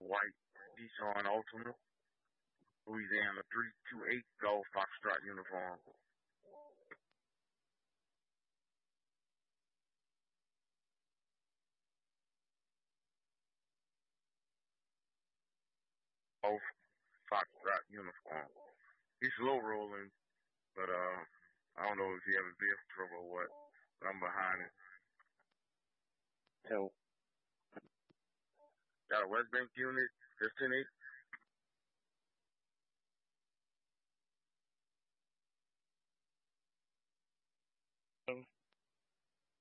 white Nissan Altima, Louisiana 328 Golf Foxtrot uniform. Golf Foxtrot uniform. He's slow rolling, but I don't know if he having vehicle trouble or what. But I'm behind him. So got a West Bank unit, just 10-8.